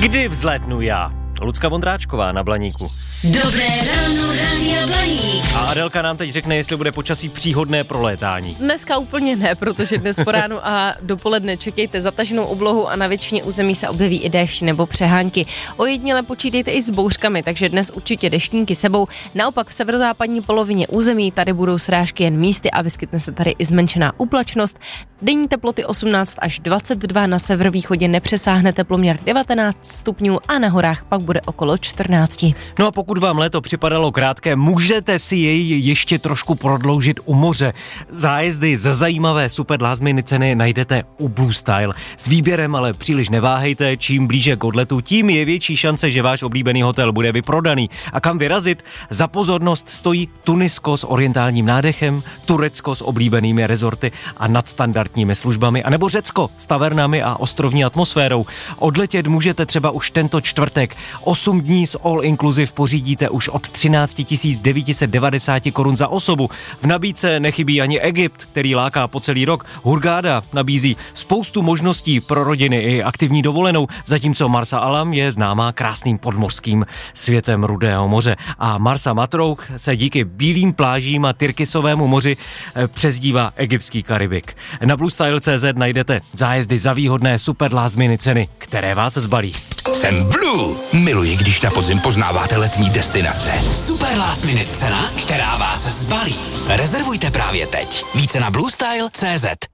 Kdy vzlétnu já? Lucka Vondráčková na Blaníku. Dobré ráno, Rádia Blaník. A Adelka nám teď řekne, jestli bude počasí příhodné pro létání. Dneska úplně ne, protože dnes po ránu a dopoledne čekejte zataženou oblohu a na většině území se objeví i déšť nebo přehánky. Ojediněle počítejte i s bouřkami, takže dnes určitě deštníky sebou. Naopak v severozápadní polovině území tady budou srážky jen místy a vyskytne se tady i zmenšená uplačnost. Denní teploty 18 až 22, na severovýchodě nepřesáhne teploměr 19 stupňů a na horách pak bude okolo 14. No a pokud vám léto připadalo krátké, můžete si jej ještě trošku prodloužit u moře. Zájezdy za zajímavé super last minute ceny najdete u Blue Style. S výběrem ale příliš neváhejte, čím blíže k odletu, tím je větší šance, že váš oblíbený hotel bude vyprodaný. A kam vyrazit? Za pozornost stojí Tunisko s orientálním nádechem, Turecko s oblíbenými rezorty a nadstandardními službami, anebo Řecko s tavernami a ostrovní atmosférou. Odletět můžete třeba už tento čtvrtek. 8 dní s all inclusive pořídíte už od 13 990 korun za osobu. V nabídce nechybí ani Egypt, který láká po celý rok. Hurghada nabízí spoustu možností pro rodiny i aktivní dovolenou, zatímco Marsa Alam je známá krásným podmořským světem Rudého moře. A Marsa Matrouch se díky bílým plážím a tyrkysovému moři přezdívá egyptský Karibik. Na bluestyle.cz najdete zájezdy za výhodné super last minute ceny, které vás zbalí. Jsem Blue. Miluji, když na podzim poznáváte letní destinace. Super last minute cena, která vás zbalí. Rezervujte právě teď. Více na bluestyle.cz.